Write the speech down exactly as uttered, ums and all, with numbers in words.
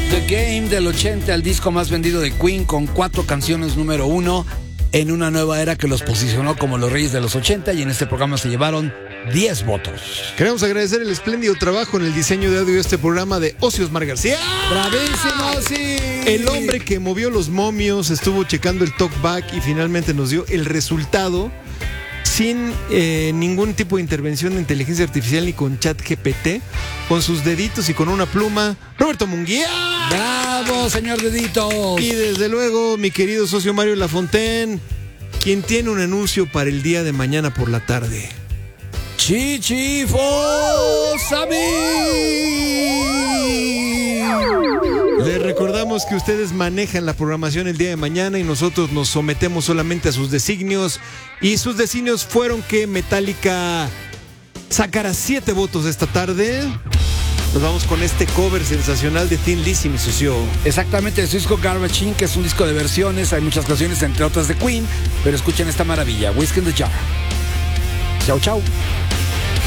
The Game del ochenta, el disco más vendido de Queen, con cuatro canciones número uno en una nueva era que los posicionó como los reyes de los ochenta, y en este programa se llevaron diez votos. Queremos agradecer el espléndido trabajo en el diseño de audio de este programa de Ocios Mar García. ¡Bravísimo, sí! El hombre que movió los momios, estuvo checando el talkback y finalmente nos dio el resultado sin eh, ningún tipo de intervención de inteligencia artificial ni con chat G P T, con sus deditos y con una pluma. Roberto Munguía. ¡Bravo, señor Deditos! Y desde luego mi querido socio Mario Lafontaine, quien tiene un anuncio para el día de mañana por la tarde. ¡Chichifo Sabi! Les recordamos que ustedes manejan la programación el día de mañana y nosotros nos sometemos solamente a sus designios. Y sus designios fueron que Metallica sacara siete votos esta tarde. Nos vamos con este cover sensacional de Thin Lizzy, mi socio. Exactamente, de su disco Garbage Inc, que es un disco de versiones. Hay muchas canciones, entre otras de Queen, pero escuchen esta maravilla, Whiskey in the Jar. Chau, chau.